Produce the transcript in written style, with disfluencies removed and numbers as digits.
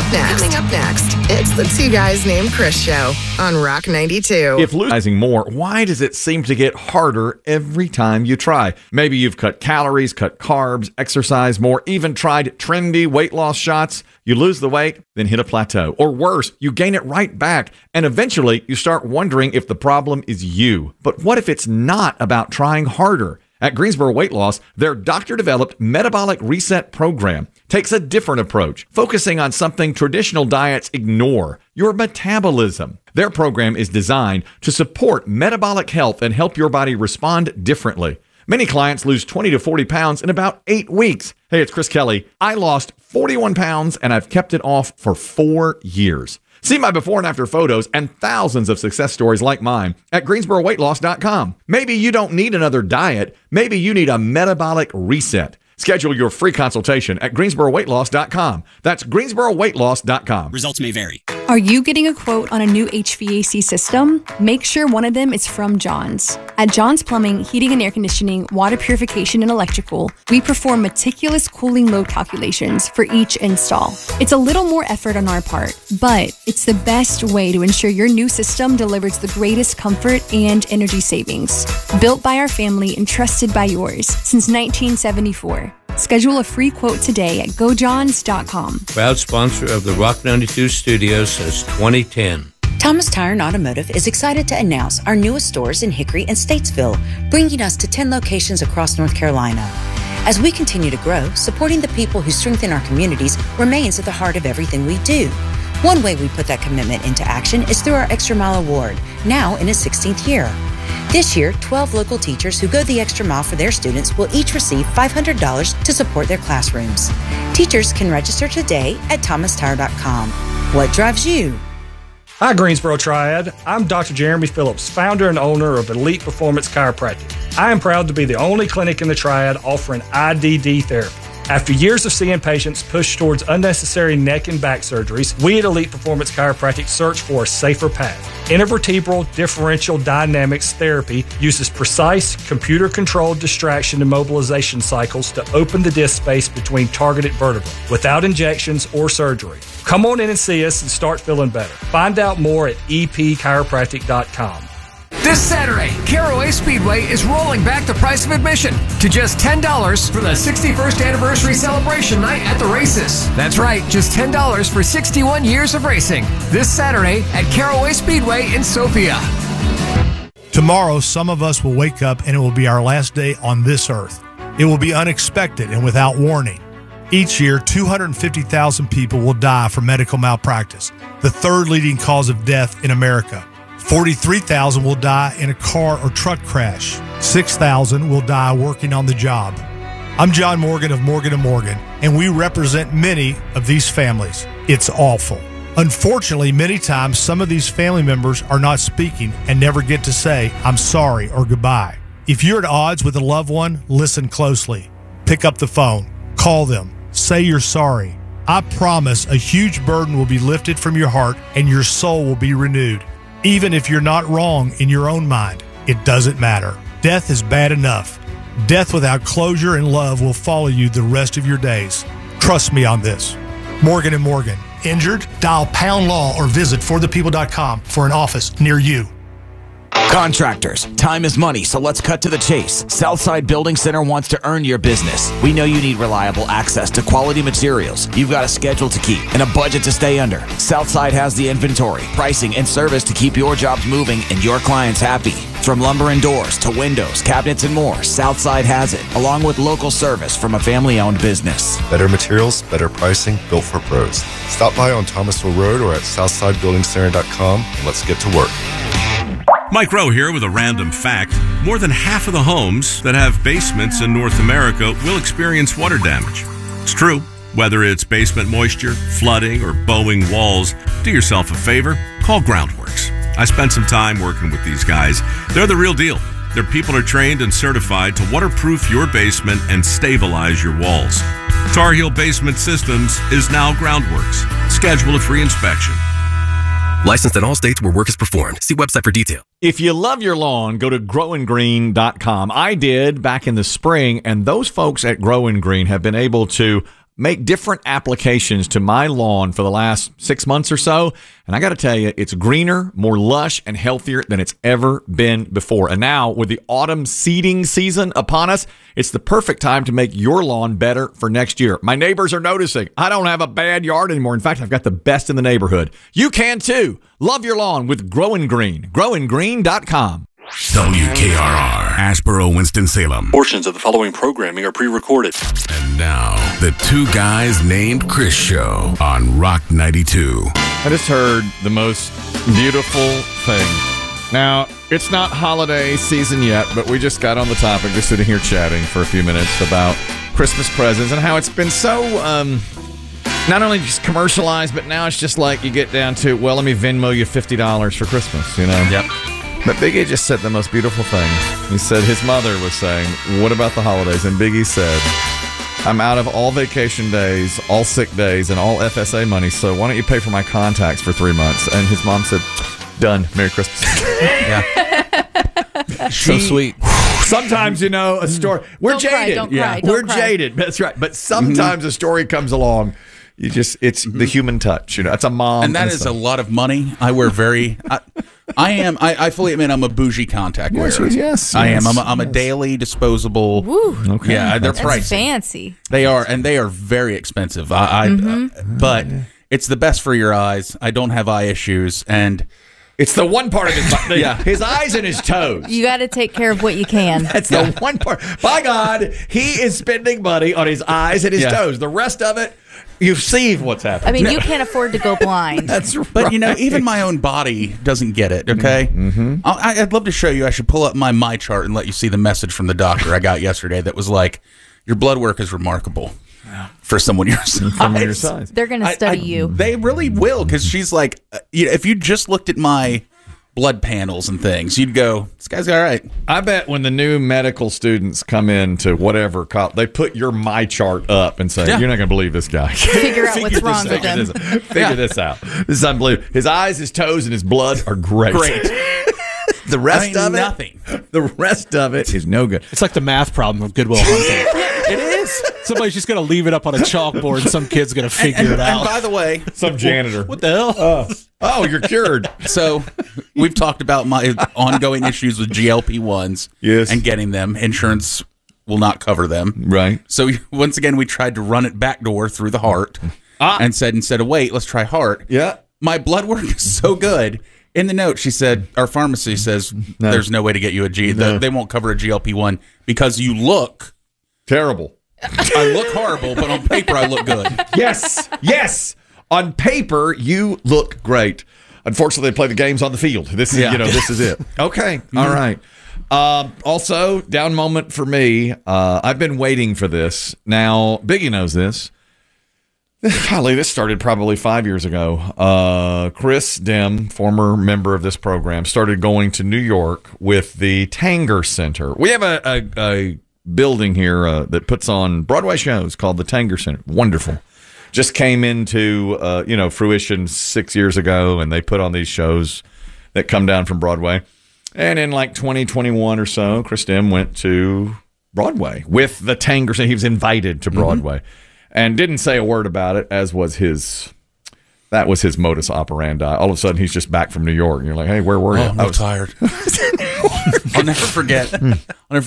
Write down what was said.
Coming up next, it's the Two Guys Named Chris Show on Rock 92. If losing more, why does it seem to get harder every time you try? Maybe you've cut calories, cut carbs, exercised more, even tried trendy weight loss shots. You lose the weight, then hit a plateau. Or worse, you gain it right back, and eventually you start wondering if the problem is you. But what if it's not about trying harder? At Greensboro Weight Loss, their doctor-developed metabolic reset program takes a different approach, focusing on something traditional diets ignore: your metabolism. Their program is designed to support metabolic health and help your body respond differently. Many clients lose 20 to 40 pounds in about 8 weeks. Hey, it's Chris Kelly. I lost 41 pounds and I've kept it off for 4 years. See my before and after photos and thousands of success stories like mine at GreensboroWeightLoss.com. Maybe you don't need another diet. Maybe you need a metabolic reset. Schedule your free consultation at GreensboroWeightLoss.com. That's GreensboroWeightLoss.com. Results may vary. Are you getting a quote on a new HVAC system? Make sure one of them is from Johns. At Johns Plumbing, Heating and Air Conditioning, Water Purification, and Electrical, we perform meticulous cooling load calculations for each install. It's a little more effort on our part, but it's the best way to ensure your new system delivers the greatest comfort and energy savings. Built by our family and trusted by yours since 1974. Schedule a free quote today at gojohns.com. Proud sponsor of the Rock 92 Studios since 2010. Thomas Tire and Automotive is excited to announce our newest stores in Hickory and Statesville, bringing us to 10 locations across North Carolina. As we continue to grow, supporting the people who strengthen our communities remains at the heart of everything we do. One way we put that commitment into action is through our Extra Mile Award, now in its 16th year. This year, 12 local teachers who go the extra mile for their students will each receive $500 to support their classrooms. Teachers can register today at thomastire.com. What drives you? Hi, Greensboro Triad. I'm Dr. Jeremy Phillips, founder and owner of Elite Performance Chiropractic. I am proud to be the only clinic in the Triad offering IDD therapy. After years of seeing patients push towards unnecessary neck and back surgeries, we at Elite Performance Chiropractic search for a safer path. Intervertebral differential dynamics therapy uses precise, computer-controlled distraction and mobilization cycles to open the disc space between targeted vertebrae without injections or surgery. Come on in and see us and start feeling better. Find out more at epchiropractic.com. This Saturday, Caraway Speedway is rolling back the price of admission to just $10 for the 61st anniversary celebration night at the races. That's right, just $10 for 61 years of racing. This Saturday at Caraway Speedway in Sophia. Tomorrow, some of us will wake up and it will be our last day on this earth. It will be unexpected and without warning. Each year, 250,000 people will die from medical malpractice, the third leading cause of death in America. 43,000 will die in a car or truck crash. 6,000 will die working on the job. I'm John Morgan of Morgan & Morgan, and we represent many of these families. It's awful. Unfortunately, many times some of these family members are not speaking and never get to say, "I'm sorry" or "goodbye." If you're at odds with a loved one, listen closely. Pick up the phone. Call them. Say you're sorry. I promise a huge burden will be lifted from your heart and your soul will be renewed. Even if you're not wrong in your own mind, it doesn't matter. Death is bad enough. Death without closure and love will follow you the rest of your days. Trust me on this. Morgan & Morgan. Injured? Dial pound law or visit forthepeople.com for an office near you. Contractors, time is money, so let's cut to the chase. Southside Building Center wants to earn your business. We know you need reliable access to quality materials. You've got a schedule to keep and a budget to stay under. Southside has the inventory, pricing, and service to keep your jobs moving and your clients happy. From lumber and doors to windows, cabinets, and more, Southside has it, along with local service from a family-owned business. Better materials, better pricing, built for pros. Stop by on Thomasville Road or at SouthsideBuildingCenter.com and let's get to work. Mike Rowe here with a random fact. More than half of the homes that have basements in North America will experience water damage. It's true. Whether it's basement moisture, flooding, or bowing walls, do yourself a favor, call Groundworks. I spent some time working with these guys. They're the real deal. Their people are trained and certified to waterproof your basement and stabilize your walls. Tar Heel Basement Systems is now Groundworks. Schedule a free inspection. Licensed in all states where work is performed. See website for detail. If you love your lawn, go to growandgreen.com. I did back in the spring, and those folks at Grow and Green have been able to make different applications to my lawn for the last 6 months or so. And I got to tell you, it's greener, more lush, and healthier than it's ever been before. And now, with the autumn seeding season upon us, it's the perfect time to make your lawn better for next year. My neighbors are noticing. I don't have a bad yard anymore. In fact, I've got the best in the neighborhood. You can too. Love your lawn with Growing Green. GrowingGreen.com. WKRR, Asheboro, Winston-Salem. Portions of the following programming are pre-recorded. And now, the Two Guys Named Chris Show on Rock 92. I just heard the most beautiful thing. Now, it's not holiday season yet, but we just got on the topic, just sitting here chatting for a few minutes about Christmas presents and how it's been so, not only just commercialized, but now it's just like you get down to, well, let me Venmo you $50 for Christmas, you know? Yep. But Biggie just said the most beautiful thing. He said his mother was saying, what about the holidays? And Biggie said, I'm out of all vacation days, all sick days, and all FSA money, so why don't you pay for my contacts for 3 months? And his mom said, done. Merry Christmas. Yeah. So sweet. Sometimes, you know, a story. We're jaded. Don't cry. We're jaded. That's right. But sometimes a story comes along. It's the human touch. You know, it's a mom. And that is a lot of money. I wear I fully admit I'm a bougie contact wearer. Yes. I am. I'm a daily disposable. Woo. Okay. Yeah, they're That's pricey. fancy. They are, and they are very expensive. But it's the best for your eyes. I don't have eye issues, and it's the one part of his body. Yeah, his eyes and his toes. You got to take care of what you can. That's the one part. By God, he is spending money on his eyes and his toes. The rest of it, you see what's happening. I mean, you can't afford to go blind. That's right. But, you know, even my own body doesn't get it, okay? Mm-hmm. I'd love to show you. I should pull up my chart and let you see the message from the doctor I got yesterday that was like, your blood work is remarkable for someone your size. They're going to study you. They really will, because she's like, if you just looked at my blood panels and things, you'd go, this guy's all right. I bet when the new medical students come into whatever college, they put your my chart up and say, you're not going to believe this guy. Figure out what's wrong with him. Figure this out. This is unbelievable. His eyes, his toes, and his blood are great. The rest of it, nothing. The rest of it is no good. It's like the math problem of Goodwill Hunting. It is. Somebody's just going to leave it up on a chalkboard and some kid's going to figure it out. And by the way, some janitor. What the hell? Oh, you're cured. So we've talked about my ongoing issues with GLP-1s and getting them. Insurance will not cover them. Right. So once again, we tried to run it backdoor through the heart and said, instead of wait, let's try heart. Yeah. My blood work is so good. In the note, she said, our pharmacy says there's no way to get you a they won't cover a GLP-1 because you look terrible. I look horrible, but on paper I look good. Yes. On paper, you look great. Unfortunately, they play the games on the field. This is, this is it. Okay. All right. Also, down moment for me. I've been waiting for this. Now, Biggie knows this. Golly, this started probably 5 years ago. Chris Dim, former member of this program, started going to New York with the Tanger Center. We have a building here that puts on Broadway shows called the Tanger Center. Wonderful. Just came into fruition 6 years ago, and they put on these shows that come down from Broadway. And in like 2021 or so, Chris Dim went to Broadway with the Tanger Center. He was invited to Broadway. And didn't say a word about it, as was that was his modus operandi. All of a sudden, he's just back from New York. And you're like, hey, where were you? I'm tired. I'll never forget.